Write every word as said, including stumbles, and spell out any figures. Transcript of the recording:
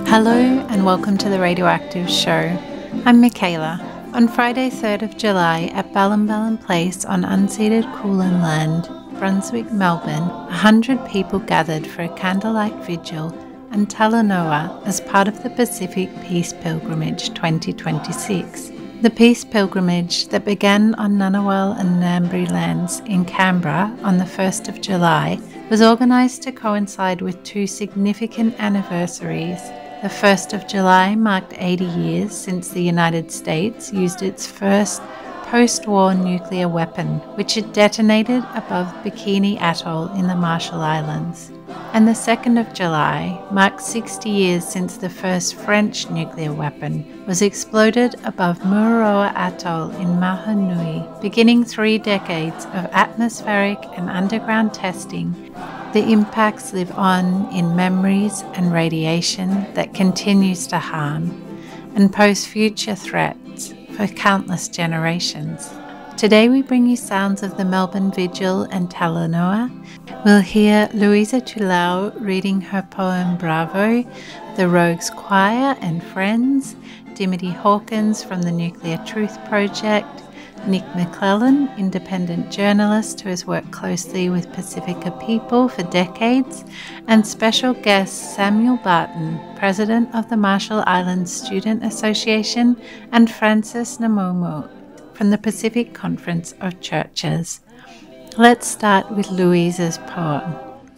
Hello and welcome to the Radioactive Show. I'm Michaela. On Friday third of July at Ballinballin Place on unceded Kulin land, Brunswick, Melbourne, a hundred people gathered for a candlelight vigil and Talanoa as part of the Pacific Peace Pilgrimage twenty twenty-six. The Peace Pilgrimage that began on Ngunnawal and Ngambri lands in Canberra on the first of July was organised to coincide with two significant anniversaries. The first of July marked eighty years since the United States used its first post-war nuclear weapon, which had detonated above Bikini Atoll in the Marshall Islands. And the second of July marked sixty years since the first French nuclear weapon was exploded above Mururoa Atoll in Maunganui, beginning three decades of atmospheric and underground testing. The impacts live on in memories and radiation that continues to harm and pose future threats for countless generations. Today we bring you sounds of the Melbourne Vigil and Talanoa. We'll hear Louisa Tulau reading her poem Bravo, the Rogues Choir and Friends, Dimity Hawkins from the Nuclear Truth Project, Nick McClellan, independent journalist who has worked closely with Pacifica people for decades, and special guest Samuel Barton, president of the Marshall Islands Student Association, and Francis Namomo from the Pacific Conference of Churches. Let's start with Louisa's poem.